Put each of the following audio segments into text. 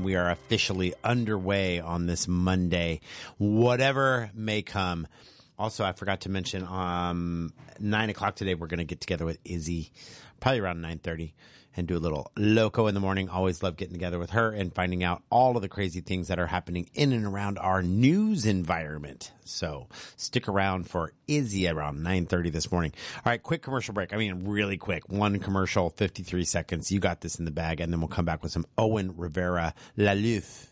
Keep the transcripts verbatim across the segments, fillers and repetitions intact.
and we are officially underway on this Monday, whatever may come. Also, I forgot to mention, um, nine o'clock today, we're going to get together with Izzy, probably around nine thirty, and do a little Loco in the morning. Always love getting together with her and finding out all of the crazy things that are happening in and around our news environment. So stick around for Izzy around nine thirty this morning. All right, quick commercial break. I mean, really quick. One commercial, fifty-three seconds. You got this in the bag, and then we'll come back with some Owen Rivera Laluf.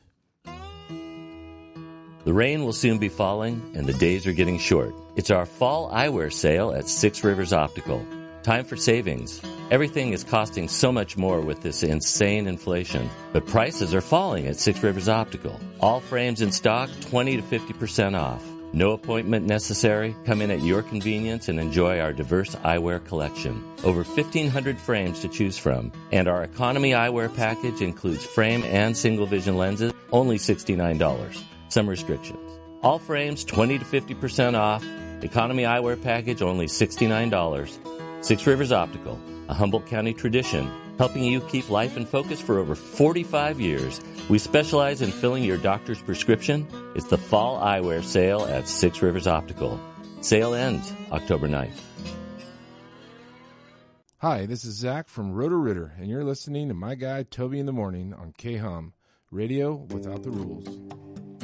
The rain will soon be falling, and the days are getting short. It's our fall eyewear sale at Six Rivers Optical. Time for savings. Everything is costing so much more with this insane inflation, but prices are falling at Six Rivers Optical. All frames in stock, twenty to fifty percent off. No appointment necessary. Come in at your convenience and enjoy our diverse eyewear collection. Over fifteen hundred frames to choose from. And our economy eyewear package includes frame and single vision lenses, only sixty-nine dollars. Some restrictions. All frames, twenty to fifty percent off. Economy eyewear package, only sixty-nine dollars. Six Rivers Optical, a Humboldt County tradition, helping you keep life in focus for over forty-five years. We specialize in filling your doctor's prescription. It's the fall eyewear sale at Six Rivers Optical. Sale ends October ninth. Hi, this is Zach from Roto-Rooter, and you're listening to my guy Toby in the Morning on K-Hum, radio without the rules.